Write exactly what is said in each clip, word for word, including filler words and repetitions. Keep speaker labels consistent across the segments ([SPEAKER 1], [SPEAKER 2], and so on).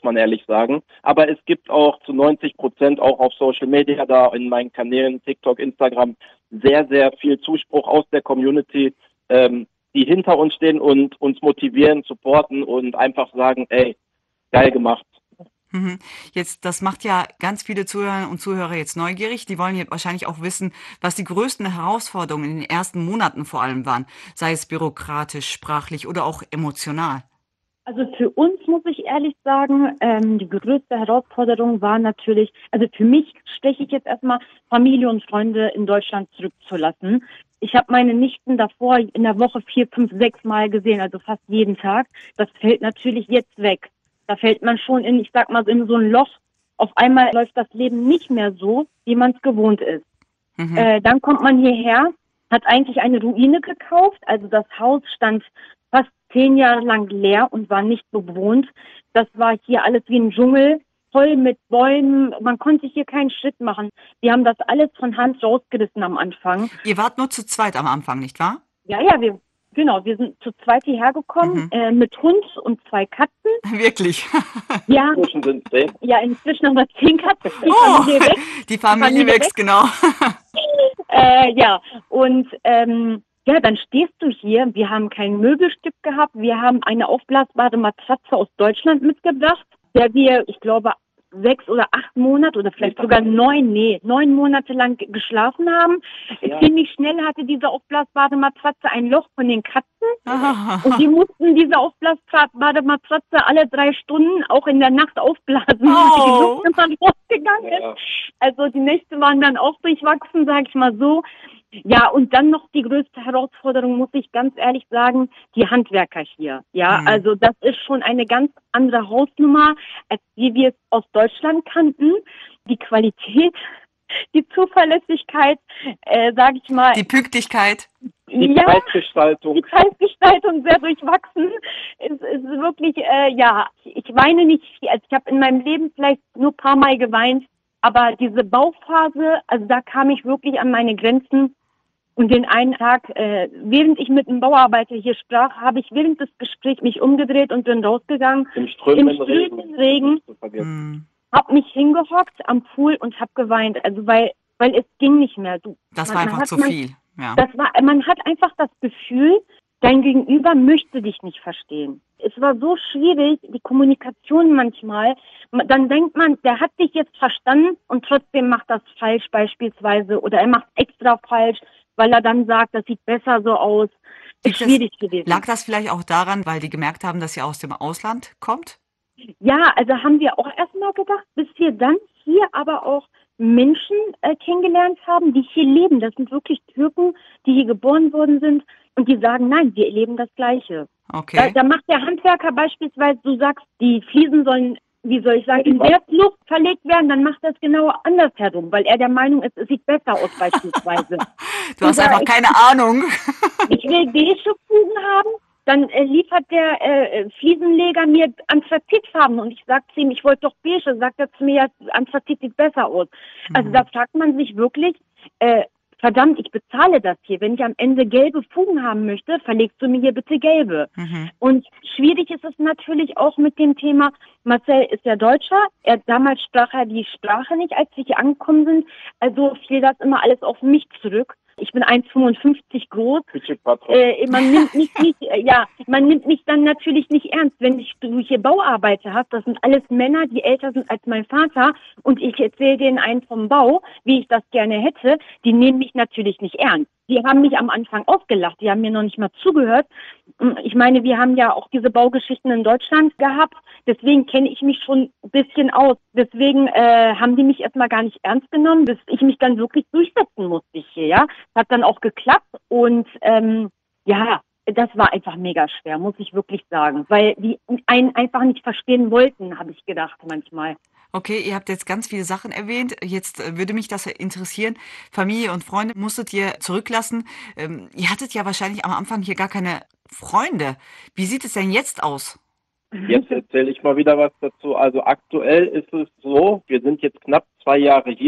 [SPEAKER 1] man ehrlich sagen. Aber es gibt auch zu neunzig Prozent auch auf Social Media, da in meinen Kanälen, TikTok, Instagram, sehr, sehr viel Zuspruch aus der Community, ähm, die hinter uns stehen und uns motivieren, supporten und einfach sagen, ey, geil gemacht.
[SPEAKER 2] Mhm. Jetzt, das macht ja ganz viele Zuhörer und Zuhörer jetzt neugierig. Die wollen jetzt wahrscheinlich auch wissen, was die größten Herausforderungen in den ersten Monaten vor allem waren, sei es bürokratisch, sprachlich oder auch emotional.
[SPEAKER 3] Also für uns muss ich ehrlich sagen, ähm, die größte Herausforderung war natürlich, also für mich steche ich jetzt erstmal Familie und Freunde in Deutschland zurückzulassen. Ich habe meine Nichten davor in der Woche vier, fünf, sechs Mal gesehen, also fast jeden Tag. Das fällt natürlich jetzt weg. Da fällt man schon in, ich sag mal, in so ein Loch. Auf einmal läuft das Leben nicht mehr so, wie man es gewohnt ist.
[SPEAKER 2] Mhm.
[SPEAKER 3] Äh, dann kommt man hierher, hat eigentlich eine Ruine gekauft. Also das Haus stand fast zehn Jahre lang leer und war nicht bewohnt. Das war hier alles wie ein Dschungel, voll mit Bäumen. Man konnte hier keinen Schritt machen. Wir haben das alles von Hand rausgerissen am Anfang.
[SPEAKER 2] Ihr wart nur zu zweit am Anfang, nicht wahr?
[SPEAKER 3] Ja, ja, wir, genau, wir sind zu zweit hierher gekommen,
[SPEAKER 2] Mhm.
[SPEAKER 3] äh, mit Hund und zwei Katzen.
[SPEAKER 2] Wirklich.
[SPEAKER 3] Ja,
[SPEAKER 1] Inzwischen sind es zehn.
[SPEAKER 3] ja, inzwischen haben wir zehn Katzen. Die
[SPEAKER 2] Oh,
[SPEAKER 3] Familie wächst.
[SPEAKER 2] die Familie
[SPEAKER 3] Familie
[SPEAKER 2] wächst, genau.
[SPEAKER 3] Äh, ja, und ähm, ja, dann stehst du hier. Wir haben kein Möbelstück gehabt. Wir haben eine aufblasbare Matratze aus Deutschland mitgebracht, der wir, ich glaube, sechs oder acht Monate oder vielleicht sogar neun, nee, neun Monate lang g- geschlafen haben.
[SPEAKER 1] Ja.
[SPEAKER 3] Ziemlich schnell hatte diese aufblasbare Matratze ein Loch von den Katzen. Und
[SPEAKER 2] Ah.
[SPEAKER 3] die mussten diese aufblasbare Matratze alle drei Stunden auch in der Nacht aufblasen, weil die
[SPEAKER 2] Oh.
[SPEAKER 3] Luft immer rausgegangen ist.
[SPEAKER 1] Ja.
[SPEAKER 3] Also die Nächte waren dann auch durchwachsen, sag ich mal so. Ja, und dann noch die größte Herausforderung, muss ich ganz ehrlich sagen, die Handwerker hier. Ja,
[SPEAKER 2] Hm.
[SPEAKER 3] also das ist schon eine ganz andere Hausnummer, als wie wir es aus Deutschland kannten. Die Qualität, die Zuverlässigkeit, äh, sag ich mal,
[SPEAKER 2] Die Pünktlichkeit.
[SPEAKER 1] Die
[SPEAKER 3] ja,
[SPEAKER 1] Preisgestaltung.
[SPEAKER 3] die Preisgestaltung sehr durchwachsen. Es ist wirklich, äh, ja, ich weine nicht viel. Also ich habe in meinem Leben vielleicht nur ein paar Mal geweint, aber diese Bauphase, also da kam ich wirklich an meine Grenzen. Und den einen Tag, äh, während ich mit einem Bauarbeiter hier sprach, habe ich während des Gesprächs mich umgedreht und bin rausgegangen,
[SPEAKER 1] Im strömenden
[SPEAKER 3] im strömenden Regen.
[SPEAKER 1] Nicht zu vergessen.
[SPEAKER 2] Hm.
[SPEAKER 3] hab mich hingehockt am Pool und hab geweint. Also weil, weil es ging nicht mehr. Du,
[SPEAKER 2] Das
[SPEAKER 3] man-
[SPEAKER 2] war
[SPEAKER 3] man
[SPEAKER 2] einfach
[SPEAKER 3] hat-
[SPEAKER 2] zu
[SPEAKER 3] man-
[SPEAKER 2] viel. Ja.
[SPEAKER 3] Das war, man hat einfach das Gefühl, dein Gegenüber möchte dich nicht verstehen. Es war so schwierig, die Kommunikation manchmal. Dann denkt man, der hat dich jetzt verstanden und trotzdem macht das falsch beispielsweise oder er macht extra falsch, weil er dann sagt, das sieht besser so aus. Ist
[SPEAKER 2] Liegt das-
[SPEAKER 3] schwierig gewesen.
[SPEAKER 2] Lag das vielleicht auch daran, weil die gemerkt haben, dass ihr aus dem Ausland kommt?
[SPEAKER 3] Ja, also haben wir auch erstmal gedacht, bis wir dann hier aber auch Menschen äh, kennengelernt haben, die hier leben. Das sind wirklich Türken, die hier geboren worden sind und die sagen, nein, wir erleben das Gleiche. Da,
[SPEAKER 2] Okay.
[SPEAKER 3] da macht der Handwerker beispielsweise, du sagst, die Fliesen sollen, wie soll ich sagen,
[SPEAKER 1] Die
[SPEAKER 3] in
[SPEAKER 1] Wand-
[SPEAKER 3] der Luft verlegt werden, dann macht er es genau andersherum, weil er der Meinung ist, es sieht besser aus beispielsweise.
[SPEAKER 2] Du hast
[SPEAKER 3] Oder
[SPEAKER 2] einfach
[SPEAKER 3] ich-
[SPEAKER 2] keine Ahnung.
[SPEAKER 3] Ich will beige Fugen haben, dann äh, liefert der äh, Fliesenleger mir Anthrazitfarben und ich sag zu ihm, ich wollte doch beige, sagt er zu mir, ja, Anthrazit sieht besser aus. Also
[SPEAKER 2] Mhm.
[SPEAKER 3] da fragt man sich wirklich, äh, verdammt, ich bezahle das hier. Wenn ich am Ende gelbe Fugen haben möchte, verlegst du mir hier bitte gelbe.
[SPEAKER 2] Mhm.
[SPEAKER 3] Und schwierig ist es natürlich auch mit dem Thema, Marcel ist ja Deutscher, er, damals sprach er die Sprache nicht, als wir hier angekommen sind, also fiel das immer alles auf mich zurück. Ich bin eins Komma fünfundfünfzig groß.
[SPEAKER 1] Küche Quattro.
[SPEAKER 3] Äh, man nimmt mich nicht, äh, ja, man nimmt mich dann natürlich nicht ernst, wenn ich, du hier Bauarbeiter hast. Das sind alles Männer, die älter sind als mein Vater und ich erzähle denen einen vom Bau, wie ich das gerne hätte. Die nehmen mich natürlich nicht ernst. Die haben mich am Anfang ausgelacht, die haben mir noch nicht mal zugehört. Ich meine, wir haben ja auch diese Baugeschichten in Deutschland gehabt, deswegen kenne ich mich schon ein bisschen aus. Deswegen äh, haben die mich erstmal gar nicht ernst genommen, bis ich mich dann wirklich durchsetzen musste hier, ja. Hat dann auch geklappt und ähm, ja, das war einfach mega schwer, muss ich wirklich sagen, weil die einen einfach nicht verstehen wollten, habe ich gedacht manchmal.
[SPEAKER 2] Okay, ihr habt jetzt ganz viele Sachen erwähnt. Jetzt äh, würde mich das interessieren. Familie und Freunde musstet ihr zurücklassen. Ähm, ihr hattet ja wahrscheinlich am Anfang hier gar keine Freunde. Wie sieht es denn jetzt aus?
[SPEAKER 1] Jetzt erzähle ich mal wieder was dazu. Also aktuell ist es so, wir sind jetzt knapp zwei Jahre hier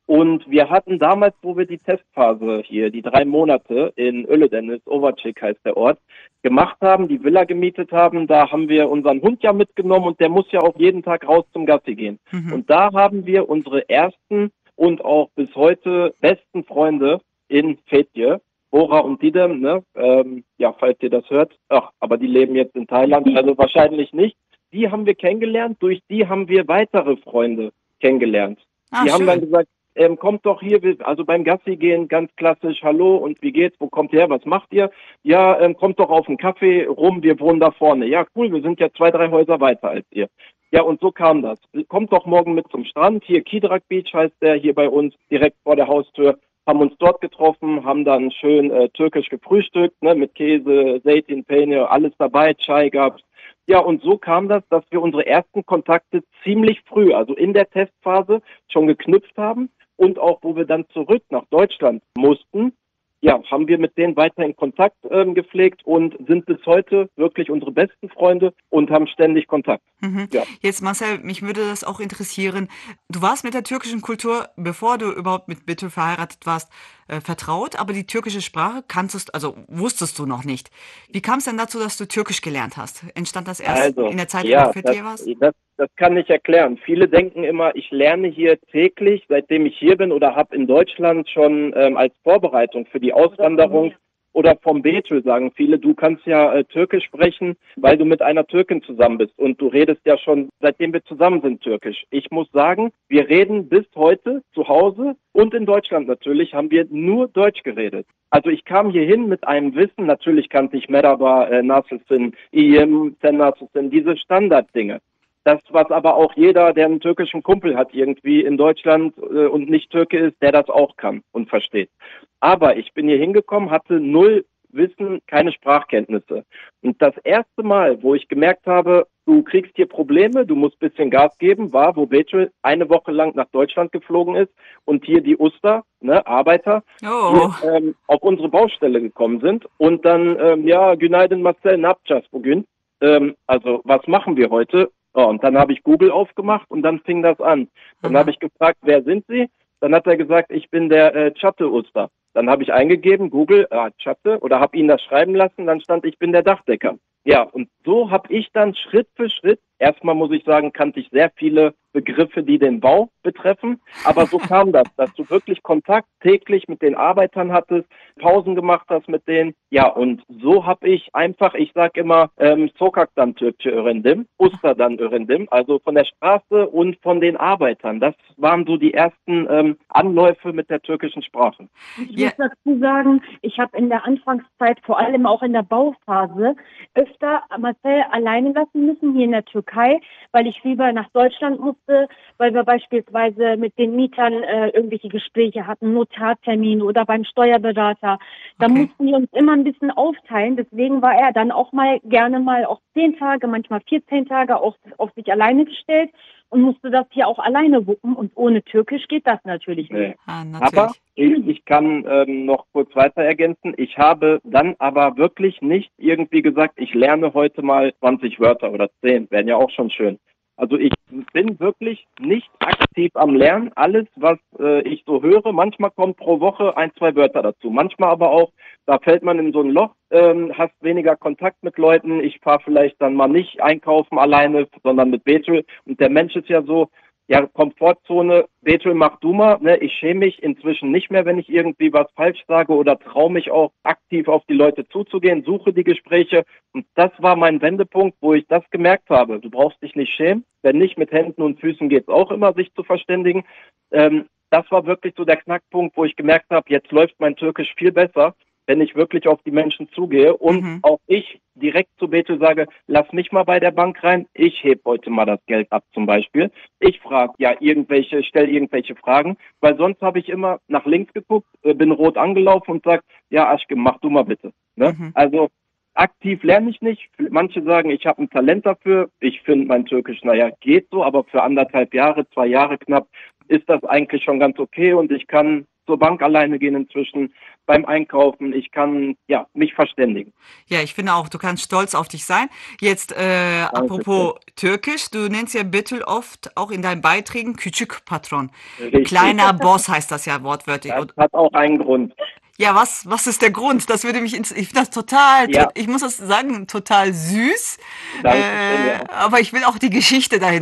[SPEAKER 1] Und wir hatten damals, wo wir die Testphase hier, die drei Monate in Öledennis, Ovacik heißt der Ort, gemacht haben, die Villa gemietet haben, da haben wir unseren Hund ja mitgenommen und der muss ja auch jeden Tag raus zum Gassi gehen. Mhm. Und da haben wir unsere ersten und auch bis heute besten Freunde in Fetje, Bora und Didem, ne? Ähm, ja, falls ihr das hört. Ach, aber die leben jetzt in Thailand, also wahrscheinlich nicht. Die haben wir kennengelernt, durch die haben wir weitere Freunde kennengelernt.
[SPEAKER 2] Ah,
[SPEAKER 1] die
[SPEAKER 2] schön.
[SPEAKER 1] haben dann gesagt, ähm, kommt doch hier, also beim Gassi gehen, ganz klassisch, hallo und wie geht's, wo kommt ihr her, was macht ihr? Ja, ähm, kommt doch auf einen Kaffee rum, wir wohnen da vorne. Ja, cool, wir sind ja zwei, drei Häuser weiter als ihr. Ja, und so kam das. Kommt doch morgen mit zum Strand, hier Kidrak Beach heißt der, hier bei uns, direkt vor der Haustür. Haben uns dort getroffen, haben dann schön äh, türkisch gefrühstückt, ne, mit Käse, Zeytin, Peynir, alles dabei, Chai gab's. Ja, und so kam das, dass wir unsere ersten Kontakte ziemlich früh, also in der Testphase, schon geknüpft haben und auch, wo wir dann zurück nach Deutschland mussten, ja, haben wir mit denen weiterhin Kontakt ähm, gepflegt und sind bis heute wirklich unsere besten Freunde und haben ständig Kontakt.
[SPEAKER 2] Mhm.
[SPEAKER 1] Ja.
[SPEAKER 2] Jetzt Marcel, mich würde das auch interessieren. Du warst mit der türkischen Kultur, bevor du überhaupt mit Betül verheiratet warst, äh, vertraut, aber die türkische Sprache kanntest, also wusstest du noch nicht. Wie kam es denn dazu, dass du Türkisch gelernt hast? Entstand das erst
[SPEAKER 1] Also,
[SPEAKER 2] in der Zeit,
[SPEAKER 1] ja,
[SPEAKER 2] wo du Fethiye
[SPEAKER 1] das,
[SPEAKER 2] warst?
[SPEAKER 1] das, das kann ich erklären. Viele denken immer, ich lerne hier täglich, seitdem ich hier bin oder habe in Deutschland schon ähm, als Vorbereitung für die Auswanderung oder vom Betül sagen viele, du kannst ja äh, Türkisch sprechen, weil du mit einer Türkin zusammen bist und du redest ja schon, seitdem wir zusammen sind, Türkisch. Ich muss sagen, wir reden bis heute zu Hause und in Deutschland natürlich haben wir nur Deutsch geredet. Also ich kam hierhin mit einem Wissen, natürlich kannte ich Merhaba, äh, Nasılsın, İyiyim, Sen nasılsın, diese Standarddinge. Das, was aber auch jeder, der einen türkischen Kumpel hat, irgendwie in Deutschland äh, und nicht Türke ist, der das auch kann und versteht. Aber ich bin hier hingekommen, hatte null Wissen, keine Sprachkenntnisse. Und das erste Mal, wo ich gemerkt habe, du kriegst hier Probleme, du musst ein bisschen Gas geben, war, wo Betül eine Woche lang nach Deutschland geflogen ist und hier die Uster, ne, Arbeiter,
[SPEAKER 2] Oh.
[SPEAKER 1] hier, ähm, auf unsere Baustelle gekommen sind. Und dann, ähm, ja, Günaydın Marcel, ne yapacağız bugün? Ähm, also, was machen wir heute? Oh, und dann habe ich Google aufgemacht und dann fing das an. Dann
[SPEAKER 2] Aha.
[SPEAKER 1] habe ich gefragt, wer sind Sie? Dann hat er gesagt, ich bin der äh, Chatte-Uster. Dann habe ich eingegeben, Google, ah, Chatte, oder habe ihn das schreiben lassen, dann stand, ich bin der Dachdecker. Ja, und so habe ich dann Schritt für Schritt, erstmal muss ich sagen, kannte ich sehr viele Begriffe, die den Bau betreffen, aber so kam das, dass du wirklich Kontakt täglich mit den Arbeitern hattest, Pausen gemacht hast mit denen. Ja, und so habe ich einfach, ich sag immer, ähm, Sokaktan Türkçe öğrendim, Ustadan öğrendim, also von der Straße und von den Arbeitern. Das waren so die ersten ähm, Anläufe mit der türkischen Sprache.
[SPEAKER 3] Ich
[SPEAKER 2] Ja.
[SPEAKER 3] muss dazu sagen, ich habe in der Anfangszeit, vor allem auch in der Bauphase, öfter Marcel alleine lassen müssen hier in der Türkei, weil ich lieber nach Deutschland musste, weil wir beispielsweise mit den Mietern äh, irgendwelche Gespräche hatten, Notartermine oder beim Steuerberater. Da
[SPEAKER 2] Okay.
[SPEAKER 3] mussten wir uns immer ein bisschen aufteilen. Deswegen war er dann auch mal gerne mal auch zehn Tage, manchmal vierzehn Tage auf, auf sich alleine gestellt und musste das hier auch alleine wuppen. Und ohne Türkisch geht das natürlich nicht.
[SPEAKER 1] Nee.
[SPEAKER 2] Ah,
[SPEAKER 1] Aber
[SPEAKER 2] natürlich.
[SPEAKER 1] ich, ich kann ähm, noch kurz weiter ergänzen. Ich habe dann aber wirklich nicht irgendwie gesagt, ich lerne heute mal zwanzig Wörter oder zehn, wären ja auch schon schön. Also ich bin wirklich nicht aktiv am Lernen. Alles, was äh, ich so höre, manchmal kommt pro Woche ein, zwei Wörter dazu. Manchmal aber auch, da fällt man in so ein Loch, ähm, hast weniger Kontakt mit Leuten. Ich fahre vielleicht dann mal nicht einkaufen alleine, sondern mit Betül. Und der Mensch ist ja so, ja, Komfortzone, Betül, mach du mal. Ne? Ich schäme mich inzwischen nicht mehr, wenn ich irgendwie was falsch sage oder traue mich auch aktiv auf die Leute zuzugehen, suche die Gespräche. Und das war mein Wendepunkt, wo ich das gemerkt habe. Du brauchst dich nicht schämen. Wenn nicht, mit Händen und Füßen geht's auch immer, sich zu verständigen. Ähm, das war wirklich so der Knackpunkt, wo ich gemerkt habe, jetzt läuft mein Türkisch viel besser, wenn ich wirklich auf die Menschen zugehe und
[SPEAKER 2] Mhm.
[SPEAKER 1] auch ich direkt zu Betül sage, lass mich mal bei der Bank rein, ich heb heute mal das Geld ab zum Beispiel. Ich frage ja irgendwelche, stell irgendwelche Fragen, weil sonst habe ich immer nach links geguckt, äh, bin rot angelaufen und sag, ja Aschke, mach du mal bitte. Ne?
[SPEAKER 2] Mhm.
[SPEAKER 1] Also aktiv lerne ich nicht. Manche sagen, ich habe ein Talent dafür. Ich finde mein Türkisch, naja, geht so, aber für anderthalb Jahre, zwei Jahre knapp, ist das eigentlich schon ganz okay und ich kann zur Bank alleine gehen inzwischen, beim Einkaufen. Ich kann ja mich verständigen.
[SPEAKER 2] Ja, ich finde auch, du kannst stolz auf dich sein. Jetzt äh, apropos Türkisch, du nennst ja Betül oft auch in deinen Beiträgen Küçük Patron.
[SPEAKER 1] Richtig.
[SPEAKER 2] Kleiner Boss heißt das ja wortwörtlich.
[SPEAKER 1] Das hat auch einen Grund.
[SPEAKER 2] Ja, was, was ist der Grund? Das würde mich, ins- ich finde das total,
[SPEAKER 1] Ja.
[SPEAKER 2] ich muss das sagen, total süß.
[SPEAKER 1] Danke,
[SPEAKER 2] Äh,
[SPEAKER 1] ja.
[SPEAKER 2] aber ich will auch die Geschichte dahinter.